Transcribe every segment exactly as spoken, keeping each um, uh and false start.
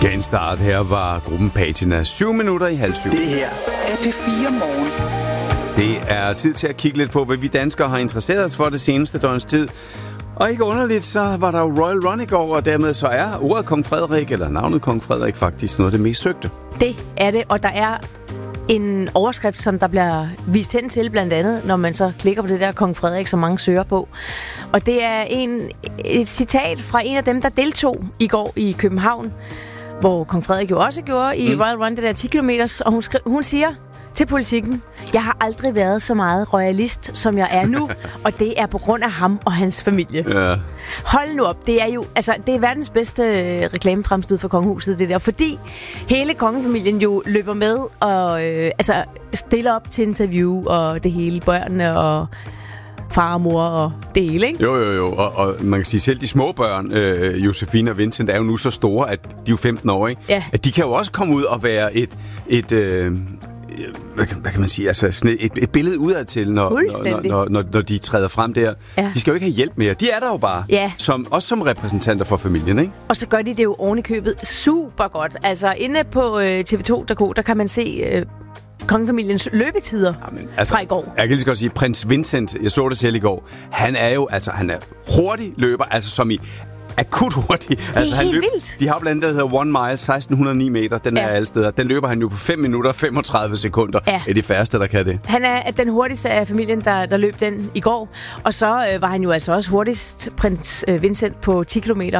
Genstart. Her var gruppen Patina. Syv minutter i halv syv. Det her er P fire Morgen. Det er tid til at kigge lidt på, hvad vi danskere har interesseret os for det seneste døgns tid. Og ikke underligt, så var der jo Royal Run i går, og dermed så er ordet Kong Frederik, eller navnet Kong Frederik, faktisk noget af det mest søgte. Det er det, og der er en overskrift, som der bliver vist hen til, blandt andet, når man så klikker på det der Kong Frederik, som mange søger på. Og det er en, et citat fra en af dem, der deltog i går i København, hvor Kong Frederik jo også gjorde i mm. Royal Run, det der ti kilometer, og hun, skri- hun siger til Politikken: jeg har aldrig været så meget royalist, som jeg er nu, og det er på grund af ham og hans familie. Ja. Hold nu op, det er jo altså det er verdens bedste reklamefremstød for kongehuset, det der, fordi hele kongefamilien jo løber med og øh, altså stiller op til interview og det hele, børnene og far og mor og det hele, ikke? Jo, jo, jo. Og, og man kan sige, selv de små børn, øh, Josefine og Vincent, er jo nu så store, at de er jo femten år, ikke? Ja. At de kan jo også komme ud og være et... et øh, Hvad kan, hvad kan man sige? Altså sådan et, et billede udad til, når, når, når, når, når de træder frem der. Ja. De skal jo ikke have hjælp mere. De er der jo bare. Ja. Som, også som repræsentanter for familien, ikke? Og så gør de det jo oven i købet super godt. Altså inde på øh, T V to punktum d k, der kan man se øh, kongefamiliens løbetider. Jamen, altså, fra i går. Jeg kan lige så godt sige, prins Vincent, jeg så det selv i går, han er jo, altså han er hurtig løber, altså som i... akut hurtig. Det er altså, han helt løb, vildt. De har blandt andet, der hedder One Mile, seksten hundrede og ni meter. Den ja. er alle steder. Den løber han jo på fem minutter og femogtredive sekunder. Ja. Det er de færreste, der kan det. Han er den hurtigste af familien, der, der løb den i går. Og så øh, var han jo altså også hurtigst, prins øh, Vincent, på ti kilometer.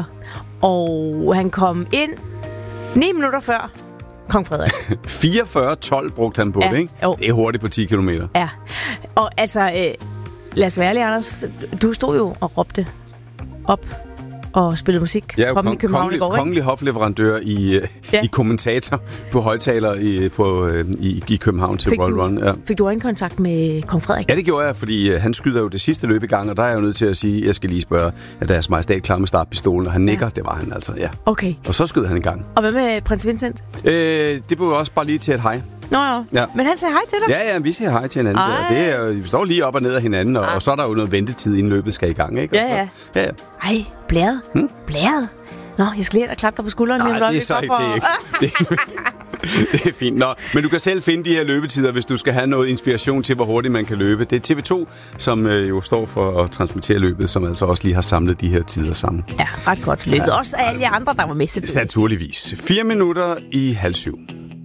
Og han kom ind ni minutter før Kong Frederik. fireogfyrre tolv brugte han på ja. det, ikke? Jo. Det er hurtigt på ti kilometer. Ja. Og altså, øh, lad os være ærlig, Anders. Du stod jo og råbte op og spillede musik. Ja, jo, kong, kongelig, kongelig hofleverandør i, ja. i kommentator på højtaler i, på, i, i København til Royal Run. Ja. Fik du øjenkontakt med Kong Frederik? Ja, det gjorde jeg, fordi han skyder jo det sidste løb i gang, og der er jeg jo nødt til at sige, jeg skal lige spørge, at deres majestæt klar med startpistolen, og han nikker, ja. det var han altså, ja. Okay. Og så skød han i gang. Og hvad med prins Vincent? Øh, det blev også bare lige til et hej. Nå jo. Ja. Men han siger hej til dig? Ja, ja, vi siger hej til hinanden. Der. Det er, vi står lige op og ned af hinanden, og, og så er der jo noget ventetid, inden løbet skal i gang, ikke? Ja, ja. ja, ja. Ej, blæret. Hmm? Blæret. Nå, jeg skal lige have klappe dig på skulderen. Nej, det er så ikke. Det er, ikke. Det, det er fint. Nå, men du kan selv finde de her løbetider, hvis du skal have noget inspiration til, hvor hurtigt man kan løbe. Det er T V to, som øh, jo står for at transmittere løbet, som altså også lige har samlet de her tider sammen. Ja, ret godt løbet. Ja. Også alle jer andre, der var med, selvfølgelig. Naturligvis. Fire minutter i halv syv.